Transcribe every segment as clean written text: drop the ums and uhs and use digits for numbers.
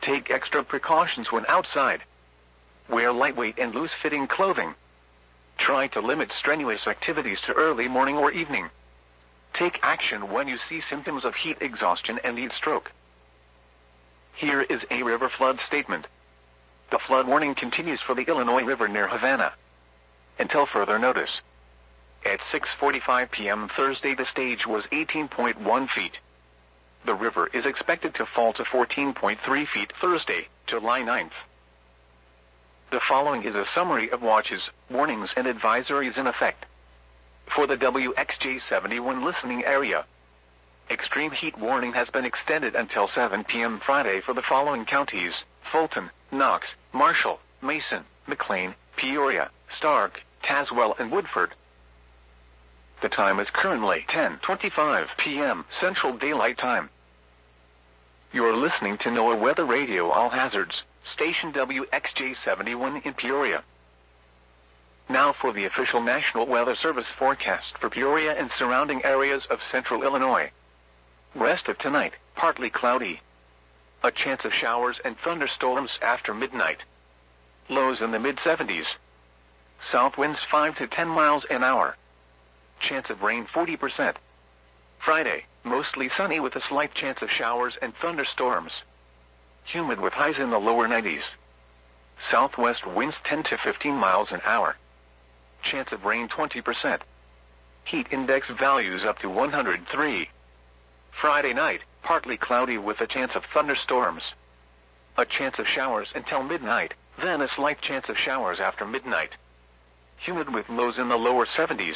Take extra precautions when outside. Wear lightweight and loose-fitting clothing. Try to limit strenuous activities to early morning or evening. Take action when you see symptoms of heat exhaustion and heat stroke. Here is a river flood statement. The flood warning continues for the Illinois River near Havana until further notice. At 6:45 p.m. Thursday, the stage was 18.1 feet. The river is expected to fall to 14.3 feet Thursday, July 9th. The following is a summary of watches, warnings, and advisories in effect. For the WXJ71 listening area, extreme heat warning has been extended until 7 p.m. Friday for the following counties: Fulton, Knox, Marshall, Mason, McLean, Peoria, Stark, Tazewell, and Woodford. The time is currently 10:25 p.m. Central Daylight Time. You're listening to NOAA Weather Radio All Hazards, station WXJ71 in Peoria. Now for the official National Weather Service forecast for Peoria and surrounding areas of central Illinois. Rest of tonight, partly cloudy. A chance of showers and thunderstorms after midnight. Lows in the mid-70s. South winds 5 to 10 miles an hour. Chance of rain 40%. Friday, mostly sunny with a slight chance of showers and thunderstorms. Humid with highs in the lower 90s. Southwest winds 10 to 15 miles an hour. Chance of rain 20%. Heat index values up to 103. Friday night, partly cloudy with a chance of thunderstorms. A chance of showers until midnight, then a slight chance of showers after midnight. Humid with lows in the lower 70s.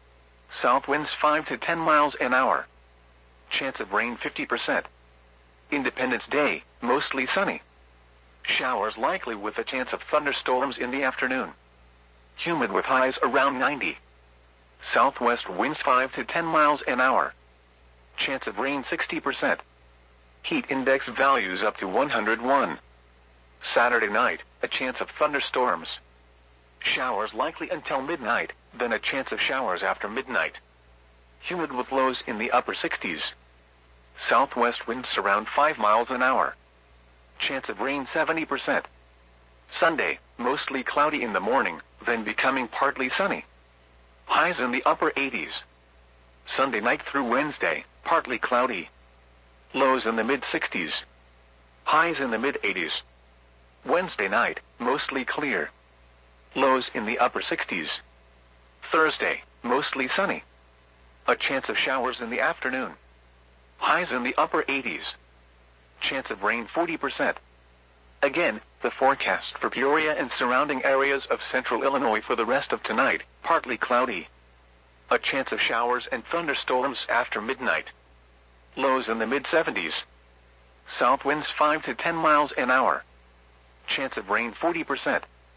South winds 5 to 10 miles an hour. Chance of rain 50%. Independence Day, mostly sunny. Showers likely with a chance of thunderstorms in the afternoon. Humid with highs around 90. Southwest winds 5 to 10 miles an hour. Chance of rain 60%. Heat index values up to 101. Saturday night, a chance of thunderstorms. Showers likely until midnight, then a chance of showers after midnight. Humid with lows in the upper 60s. Southwest winds around 5 miles an hour. Chance of rain 70%. Sunday, mostly cloudy in the morning, then becoming partly sunny. Highs in the upper 80s. Sunday night through Wednesday, partly cloudy. Lows in the mid-60s. Highs in the mid-80s. Wednesday night, mostly clear. Lows in the upper 60s. Thursday, mostly sunny. A chance of showers in the afternoon. Highs in the upper 80s. Chance of rain 40%. Again, the forecast for Peoria and surrounding areas of central Illinois for the rest of tonight, partly cloudy. A chance of showers and thunderstorms after midnight. Lows in the mid-70s. South winds 5 to 10 miles an hour. Chance of rain 40%.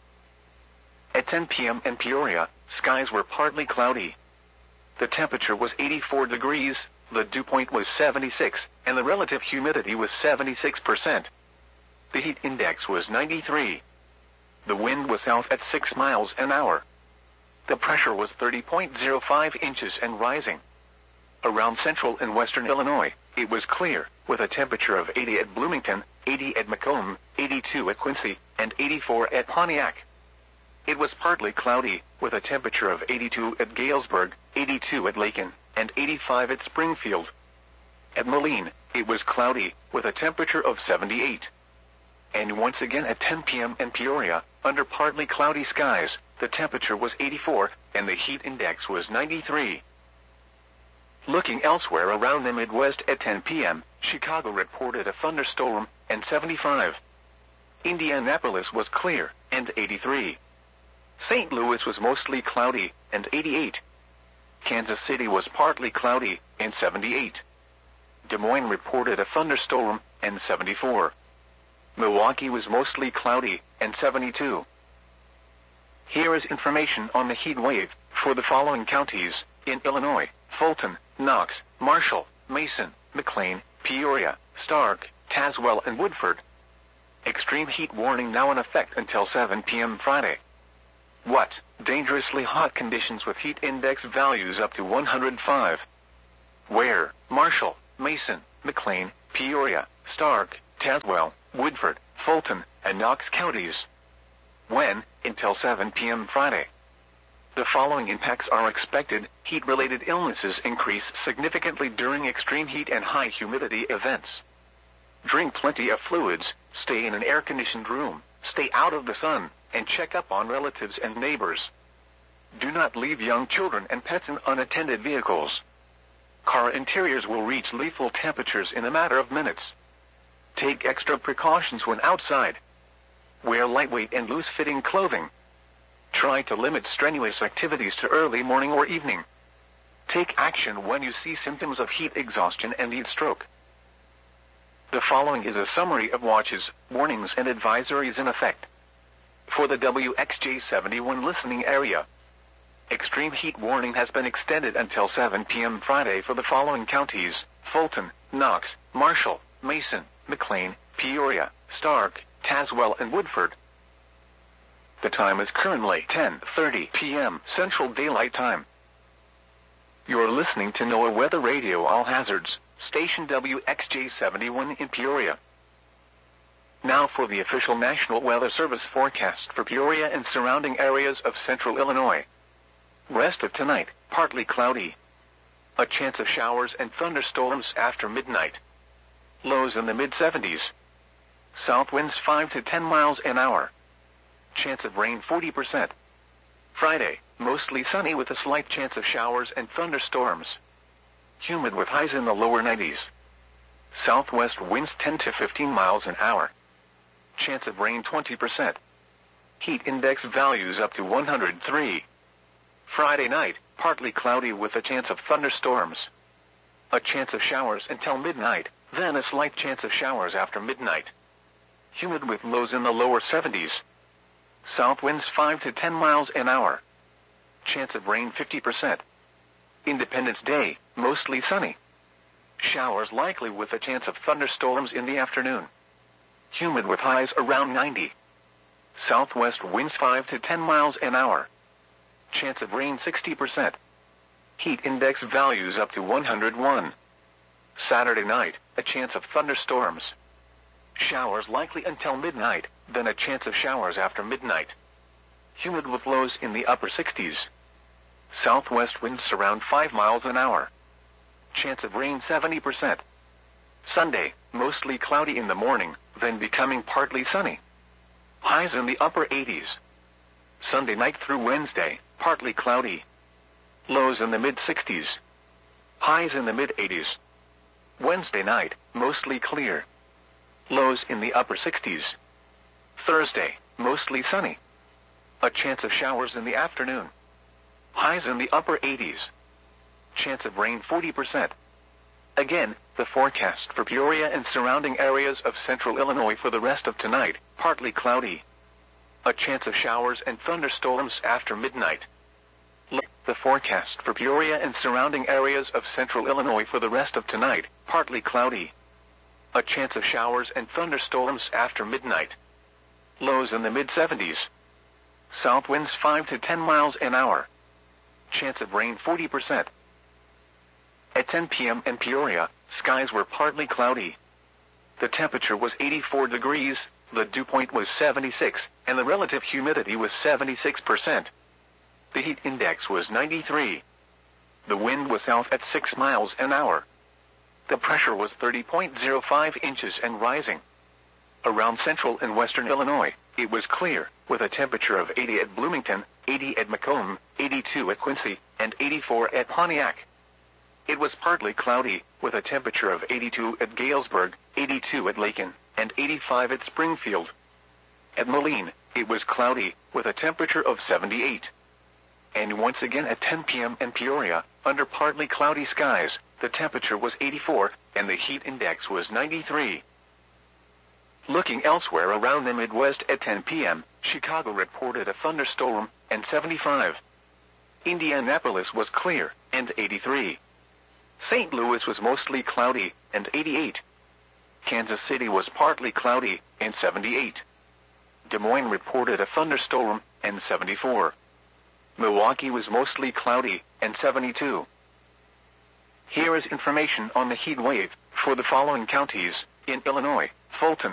At 10 p.m. in Peoria, skies were partly cloudy. The temperature was 84 degrees, the dew point was 76, and the relative humidity was 76%. The heat index was 93. The wind was south at 6 miles an hour. The pressure was 30.05 inches and rising. Around central and western Illinois, it was clear, with a temperature of 80 at Bloomington, 80 at Macomb, 82 at Quincy, and 84 at Pontiac. It was partly cloudy, with a temperature of 82 at Galesburg, 82 at Lakin, and 85 at Springfield. At Moline, it was cloudy, with a temperature of 78. And once again at 10 p.m. in Peoria, under partly cloudy skies, the temperature was 84, and the heat index was 93. Looking elsewhere around the Midwest at 10 p.m., Chicago reported a thunderstorm, and 75. Indianapolis was clear, and 83. St. Louis was mostly cloudy, and 88. Kansas City was partly cloudy, and 78. Des Moines reported a thunderstorm, and 74. Milwaukee was mostly cloudy, and 72. Here is information on the heat wave for the following counties in Illinois: Fulton, Knox, Marshall, Mason, McLean, Peoria, Stark, Tazewell, and Woodford. Extreme heat warning now in effect until 7 p.m. Friday. What? Dangerously hot conditions with heat index values up to 105. Where? Marshall, Mason, McLean, Peoria, Stark, Tazewell, Woodford, Fulton, and Knox counties. When, until 7 p.m. Friday. The following impacts are expected. Heat-related illnesses increase significantly during extreme heat and high humidity events. Drink plenty of fluids, stay in an air-conditioned room, stay out of the sun, and check up on relatives and neighbors. Do not leave young children and pets in unattended vehicles. Car interiors will reach lethal temperatures in a matter of minutes. Take extra precautions when outside. Wear lightweight and loose-fitting clothing. Try to limit strenuous activities to early morning or evening. Take action when you see symptoms of heat exhaustion and heat stroke. The following is a summary of watches, warnings, and advisories in effect. For the WXJ71 listening area, extreme heat warning has been extended until 7 p.m. Friday for the following counties: Fulton, Knox, Marshall, Mason, McLean, Peoria, Stark, Tazewell, and Woodford. The time is currently 10:30 p.m. Central Daylight Time. You're listening to NOAA Weather Radio All Hazards, station WXJ71 in Peoria. Now for the official National Weather Service forecast for Peoria and surrounding areas of central Illinois. Rest of tonight, partly cloudy. A chance of showers and thunderstorms after midnight. Lows in the mid-70s. South winds 5 to 10 miles an hour. Chance of rain 40%. Friday, mostly sunny with a slight chance of showers and thunderstorms. Humid with highs in the lower 90s. Southwest winds 10 to 15 miles an hour. Chance of rain 20%. Heat index values up to 103. Friday night, partly cloudy with a chance of thunderstorms. A chance of showers until midnight, then a slight chance of showers after midnight. Humid with lows in the lower 70s. South winds 5 to 10 miles an hour. Chance of rain 50%. Independence Day, mostly sunny. Showers likely with a chance of thunderstorms in the afternoon. Humid with highs around 90. Southwest winds 5 to 10 miles an hour. Chance of rain 60%. Heat index values up to 101. Saturday night, a chance of thunderstorms. Showers likely until midnight, then a chance of showers after midnight. Humid with lows in the upper 60s. Southwest winds around 5 miles an hour. Chance of rain 70%. Sunday, mostly cloudy in the morning, then becoming partly sunny. Highs in the upper 80s. Sunday night through Wednesday, partly cloudy. Lows in the mid-60s. Highs in the mid-80s. Wednesday night, mostly clear. Lows in the upper 60s. Thursday, mostly sunny. A chance of showers in the afternoon. Highs in the upper 80s. Chance of rain 40%. Again, the forecast for Peoria and surrounding areas of central Illinois for the rest of tonight, partly cloudy. A chance of showers and thunderstorms after midnight. The forecast for Peoria and surrounding areas of central Illinois for the rest of tonight, partly cloudy. A chance of showers and thunderstorms after midnight. Lows in the mid-70s. South winds 5 to 10 miles an hour. Chance of rain 40%. At 10 p.m. in Peoria, skies were partly cloudy. The temperature was 84 degrees, the dew point was 76, and the relative humidity was 76%. The heat index was 93. The wind was south at 6 miles an hour. The pressure was 30.05 inches and rising. Around central and western Illinois, it was clear, with a temperature of 80 at Bloomington, 80 at Macomb, 82 at Quincy, and 84 at Pontiac. It was partly cloudy, with a temperature of 82 at Galesburg, 82 at Lakin, and 85 at Springfield. At Moline, it was cloudy, with a temperature of 78. And once again at 10 p.m. in Peoria, under partly cloudy skies, the temperature was 84, and the heat index was 93. Looking elsewhere around the Midwest at 10 p.m., Chicago reported a thunderstorm, and 75. Indianapolis was clear, and 83. St. Louis was mostly cloudy, and 88. Kansas City was partly cloudy, and 78. Des Moines reported a thunderstorm, and 74. Milwaukee was mostly cloudy, and 72. Here is information on the heat wave for the following counties in Illinois: Fulton.